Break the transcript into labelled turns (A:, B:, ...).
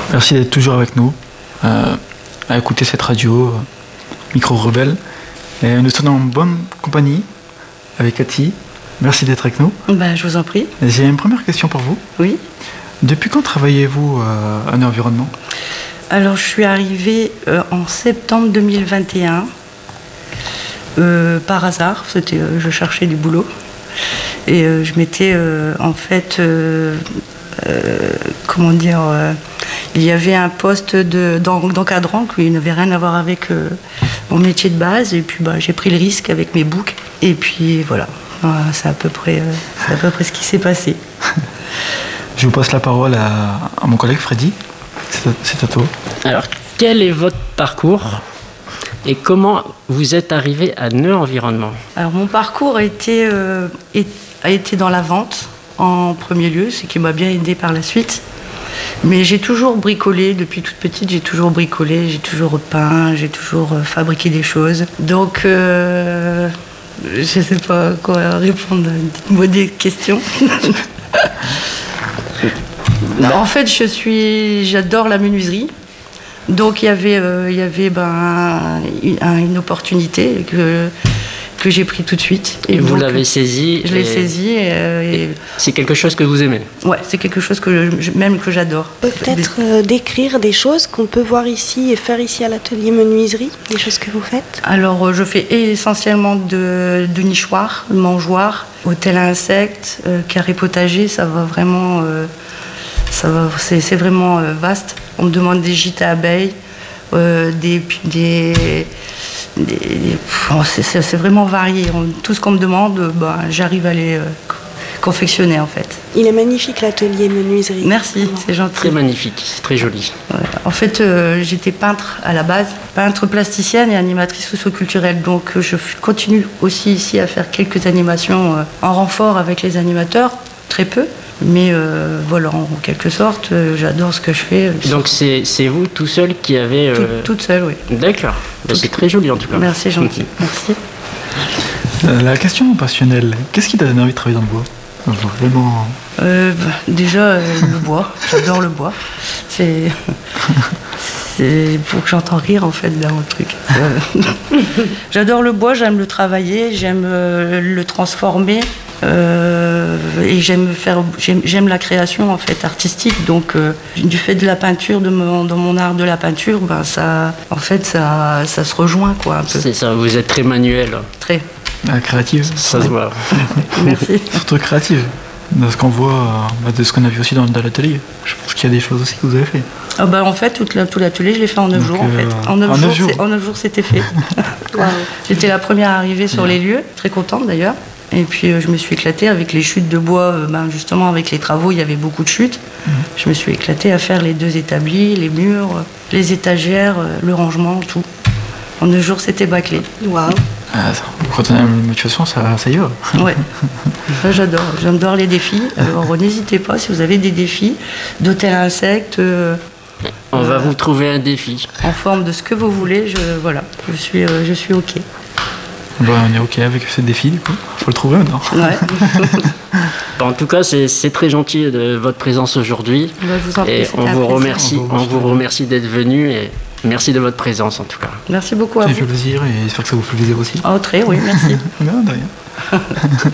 A: Merci d'être toujours avec nous, à écouter cette radio, Micro Rebelle. Et nous sommes en bonne compagnie avec Cathy. Merci d'être avec nous.
B: Je vous en prie.
A: J'ai une première question pour vous.
B: Oui.
A: Depuis quand travaillez-vous en environnement ?
B: Alors, je suis arrivée en septembre 2021. Par hasard, je cherchais du boulot. Et je m'étais il y avait un poste d'encadrant qui n'avait rien à voir avec mon métier de base. Et puis j'ai pris le risque avec mes boucs. Et puis voilà, c'est à peu près ce qui s'est passé.
A: Je vous passe la parole à mon collègue Freddy. C'est à toi.
C: Alors, quel est votre parcours et comment vous êtes arrivé à Nœud Environnement ?
B: Alors, mon parcours a été dans la vente en premier lieu, ce qui m'a bien aidé par la suite. Mais j'ai toujours bricolé, depuis toute petite, j'ai toujours bricolé, j'ai toujours peint, j'ai toujours fabriqué des choses. Donc, je ne sais pas quoi répondre. Dites-moi des questions. En fait, j'adore la menuiserie. Donc, il y avait une opportunité que j'ai pris tout de suite.
C: Et vous l'avez saisie.
B: Je l'ai saisie. Et
C: c'est quelque chose que vous aimez.
B: Ouais, c'est quelque chose que j'adore.
D: Peut-être décrire des choses qu'on peut voir ici et faire ici à l'atelier menuiserie, des choses que vous faites.
B: Alors, je fais essentiellement de nichoirs, de mangeoires, hôtel à insectes, carré potager. Ça va vraiment. C'est vraiment vaste. On me demande des gîtes à abeilles, c'est vraiment varié. Tout ce qu'on me demande, j'arrive à les confectionner en fait.
D: Il est magnifique l'atelier menuiserie.
B: Merci, c'est gentil.
C: Très magnifique, c'est très joli.
B: Ouais. En fait, j'étais peintre à la base, peintre plasticienne et animatrice socio-culturelle. Donc je continue aussi ici à faire quelques animations en renfort avec les animateurs, très peu. Mais voilà, en quelque sorte, j'adore ce que je fais.
C: Donc c'est vous tout seul qui avez...
B: Toute seule, oui.
C: D'accord, c'est très joli en tout cas.
B: Merci, gentil. Merci.
A: La question passionnelle, qu'est-ce qui t'a donné envie de travailler dans le bois ? Vraiment...
B: Déjà, le bois, j'adore le bois. C'est pour que j'entends rire en fait dans le truc. J'adore le bois, j'aime le travailler, j'aime le transformer. Et j'aime la création en fait artistique, donc du fait de la peinture, dans mon art de la peinture, ça se rejoint quoi un peu.
C: C'est ça, vous êtes très manuel.
B: Très.
A: Créative.
C: Ça se voit.
B: Merci.
A: Surtout créative. De ce qu'on voit, de ce qu'on a vu aussi dans l'atelier. Je pense qu'il y a des choses aussi que vous avez fait.
B: En fait, tout l'atelier, je l'ai fait en 9 jours. En fait. En 9 jours, c'était fait. Wow. J'étais la première à arriver sur les lieux, très contente d'ailleurs. Et puis je me suis éclatée avec les chutes de bois, justement avec les travaux, il y avait beaucoup de chutes. Je me suis éclatée à faire les 2 établis, les murs, les étagères, le rangement, tout. En 9 jours, c'était bâclé.
D: Waouh.
A: Quand on a une motivation, ça y va.
B: Ouais. Ça, j'adore les défis. Alors n'hésitez pas si vous avez des défis d'hôtel à insectes.
C: On va vous trouver un défi.
B: En forme de ce que vous voulez, je suis OK.
A: On est OK avec ce défi, du coup. Faut le trouver maintenant.
B: Ouais.
C: En tout cas, c'est très gentil de votre présence aujourd'hui.
B: Je vous en prie,
C: et on vous remercie d'être venu et merci de votre présence en tout cas.
B: Merci beaucoup à vous.
A: Ça fait plaisir et j'espère que ça vous fait plaisir aussi.
B: Oh, très, oui, merci.
A: Non, de rien.